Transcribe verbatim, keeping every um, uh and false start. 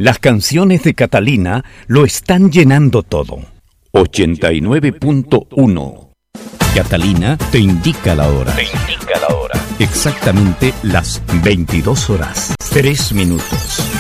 Las canciones de Catalina lo están llenando todo. ochenta y nueve punto uno. Catalina te indica la hora. Te indica la hora. Exactamente las veintidós horas, tres minutos.